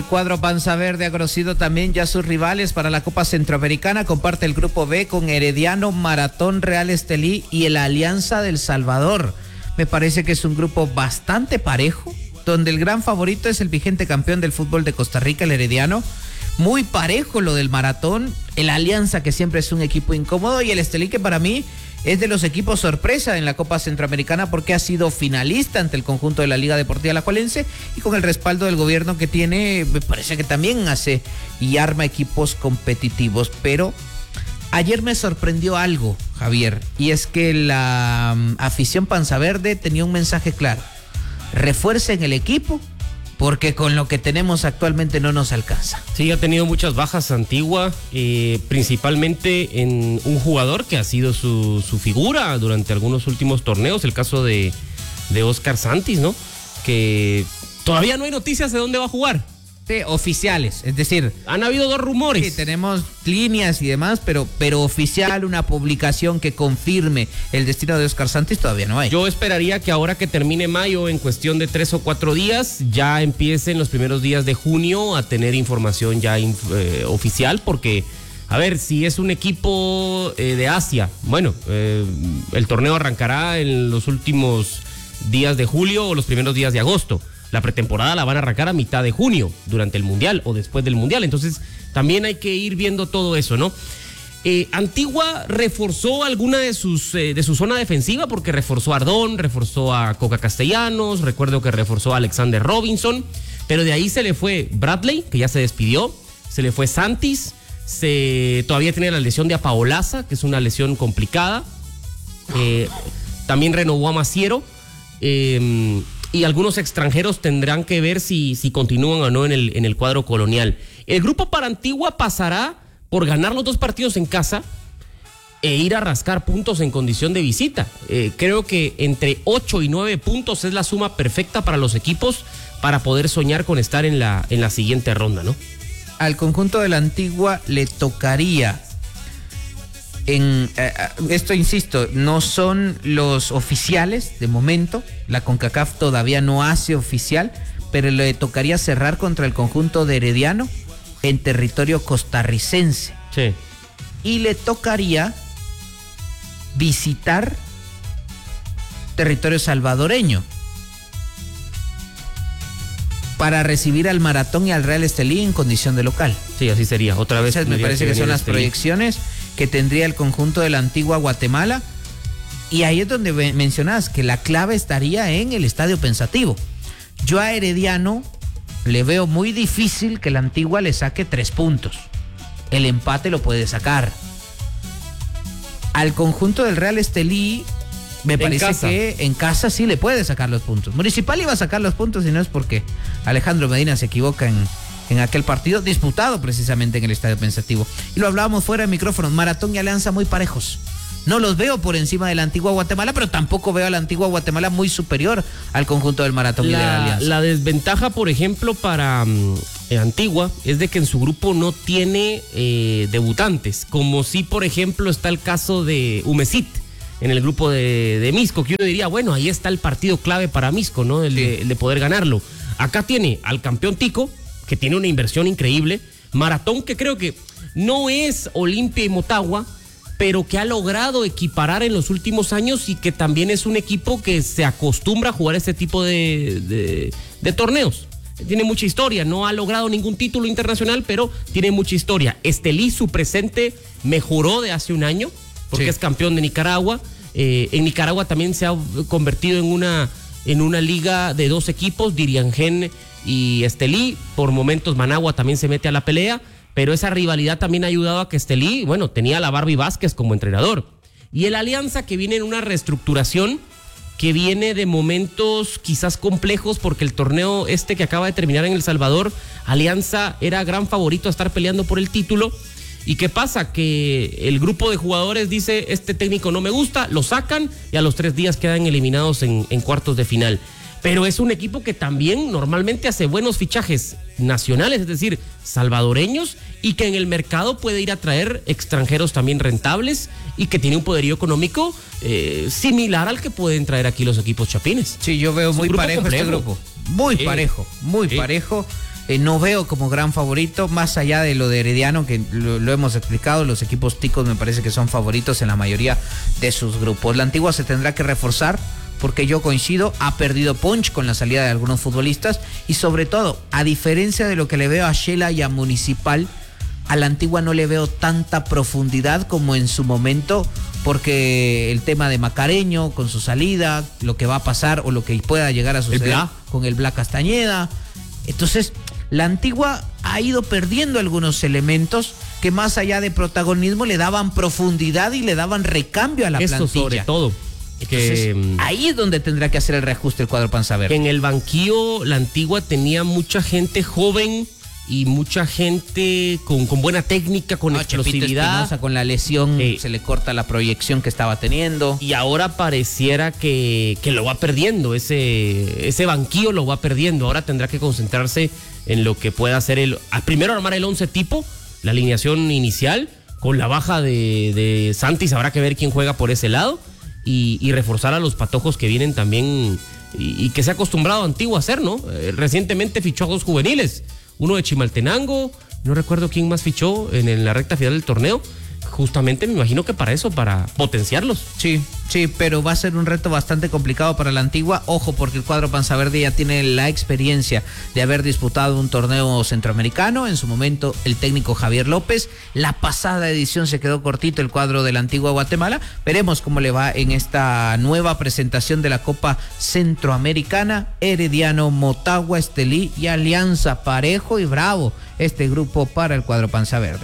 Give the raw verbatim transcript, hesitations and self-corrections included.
El cuadro Panza Verde ha conocido también ya sus rivales para la Copa Centroamericana. Comparte el grupo B con Herediano, Maratón, Real Estelí y el Alianza del Salvador. Me parece que es un grupo bastante parejo, donde el gran favorito es el vigente campeón del fútbol de Costa Rica, el Herediano. Muy parejo lo del Maratón, el Alianza, que siempre es un equipo incómodo, y el Estelí, que para mí es de los equipos sorpresa en la Copa Centroamericana porque ha sido finalista ante el conjunto de la Liga Deportiva Alajuelense, y con el respaldo del gobierno que tiene, me parece que también hace y arma equipos competitivos. Pero ayer me sorprendió algo, Javier, y es que la um, afición Panza Verde tenía un mensaje claro: refuercen el equipo, porque con lo que tenemos actualmente no nos alcanza. Sí, ha tenido muchas bajas Antigua, eh, principalmente en un jugador que ha sido su, su figura durante algunos últimos torneos, el caso de, de Oscar Santis, ¿no? Que todavía no hay noticias de dónde va a jugar. Sí, oficiales, es decir, han habido dos rumores. Sí, tenemos líneas y demás, pero, pero oficial, una publicación que confirme el destino de Oscar Santis, todavía no hay. Yo esperaría que ahora que termine mayo, en cuestión de tres o cuatro días, ya empiecen los primeros días de junio a tener información ya eh, oficial, porque, a ver, si es un equipo eh, de Asia, bueno, eh, el torneo arrancará en los últimos días de julio o los primeros días de agosto. La pretemporada la van a arrancar a mitad de junio, durante el Mundial o después del Mundial. Entonces, también hay que ir viendo todo eso, ¿no? Eh, Antigua reforzó alguna de sus eh, de su zona defensiva, porque reforzó a Ardón, reforzó a Coca Castellanos, recuerdo que reforzó a Alexander Robinson, pero de ahí se le fue Bradley, que ya se despidió, se le fue Santis, se todavía tiene la lesión de Apaolaza, que es una lesión complicada, eh, también renovó a Maciero, eh, y algunos extranjeros tendrán que ver si, si continúan o no en el, en el cuadro colonial. El grupo para Antigua pasará por ganar los dos partidos en casa e ir a rascar puntos en condición de visita. Eh, creo que entre ocho y nueve puntos es la suma perfecta para los equipos para poder soñar con estar en la, en la siguiente ronda, ¿no? Al conjunto de la Antigua le tocaría, en eh, esto insisto, no son los oficiales de momento, la CONCACAF todavía no hace oficial, pero le tocaría cerrar contra el conjunto de Herediano en territorio costarricense. Sí. Y le tocaría visitar territorio salvadoreño para recibir al Maratón y al Real Estelí en condición de local. Sí, así sería. Otra vez. Esas me parece que, que son las Estelí. Proyecciones que tendría el conjunto de la Antigua Guatemala, y ahí es donde mencionas que la clave estaría en el Estadio Pensativo. Yo a Herediano le veo muy difícil que la Antigua le saque tres puntos. El empate lo puede sacar. Al conjunto del Real Estelí me parece casa. que en casa sí le puede sacar los puntos. Municipal iba a sacar los puntos, y no es porque Alejandro Medina se equivoca en en aquel partido disputado precisamente en el Estadio Pensativo. Y lo hablábamos fuera de micrófono, Maratón y Alianza muy parejos. No los veo por encima de la Antigua Guatemala, pero tampoco veo a la Antigua Guatemala muy superior al conjunto del Maratón la, y de la Alianza. La desventaja, por ejemplo, para um, eh, Antigua es de que en su grupo no tiene eh, debutantes, como si, por ejemplo, está el caso de Humesit en el grupo de, de Misco, que uno diría, bueno, ahí está el partido clave para Misco, ¿no? El, sí. de, el de poder ganarlo. Acá tiene al campeón Tico, que tiene una inversión increíble, Maratón, que creo que no es Olimpia y Motagua, pero que ha logrado equiparar en los últimos años, y que también es un equipo que se acostumbra a jugar este tipo de, de, de torneos. Tiene mucha historia, no ha logrado ningún título internacional, pero tiene mucha historia. Estelí, su presente mejoró de hace un año, porque sí. es campeón de Nicaragua. Eh, en Nicaragua también se ha convertido en una, en una liga de dos equipos, Diriangén y Estelí. Por momentos Managua también se mete a la pelea, pero esa rivalidad también ha ayudado a que Estelí, bueno, tenía a la Barbie Vázquez como entrenador. Y el Alianza, que viene en una reestructuración, que viene de momentos quizás complejos, porque el torneo este que acaba de terminar en El Salvador, Alianza era gran favorito a estar peleando por el título. ¿Y qué pasa? Que el grupo de jugadores dice, este técnico no me gusta, lo sacan, y a los tres días quedan eliminados en, en cuartos de final. Pero es un equipo que también normalmente hace buenos fichajes nacionales, es decir, salvadoreños, y que en el mercado puede ir a traer extranjeros también rentables, y que tiene un poderío económico eh, similar al que pueden traer aquí los equipos chapines. Sí, yo veo muy parejo complejo. Este grupo. Muy sí. parejo, muy sí. parejo. eh, no veo como gran favorito, más allá de lo de Herediano, que lo, lo hemos explicado, los equipos ticos me parece que son favoritos en la mayoría de sus grupos. La Antigua se tendrá que reforzar, porque yo coincido, ha perdido punch con la salida de algunos futbolistas y sobre todo, a diferencia de lo que le veo a Shela y a Municipal, a la Antigua no le veo tanta profundidad como en su momento, porque el tema de Macareño con su salida, lo que va a pasar o lo que pueda llegar a suceder el con el Bla Castañeda. Entonces, la Antigua ha ido perdiendo algunos elementos que más allá de protagonismo le daban profundidad y le daban recambio a la Eso plantilla. sobre todo. Entonces, que, ahí es donde tendrá que hacer el reajuste el cuadro Panza Verde. En el banquillo, la Antigua tenía mucha gente joven y mucha gente con, con buena técnica, con no, explosividad. Espinosa, con la lesión eh, se le corta la proyección que estaba teniendo. Y ahora pareciera que, que lo va perdiendo, ese, ese banquillo lo va perdiendo. Ahora tendrá que concentrarse en lo que pueda hacer el... Primero armar el once tipo, la alineación inicial, con la baja de, de Santis, habrá que ver quién juega por ese lado. Y, y reforzar a los patojos que vienen también y, y que se ha acostumbrado a Antigua a hacer, ¿no? Eh, recientemente fichó a dos juveniles, uno de Chimaltenango, no recuerdo quién más fichó en, en la recta final del torneo, justamente me imagino que para eso, para potenciarlos. Sí, sí, pero va a ser un reto bastante complicado para la Antigua. Ojo, porque el cuadro Panza Verde ya tiene la experiencia de haber disputado un torneo centroamericano. En su momento, el técnico Javier López. La pasada edición se quedó cortito el cuadro de la Antigua Guatemala. Veremos cómo le va en esta nueva presentación de la Copa Centroamericana. Herediano, Motagua, Estelí y Alianza. Parejo y bravo este grupo para el cuadro Panza Verde.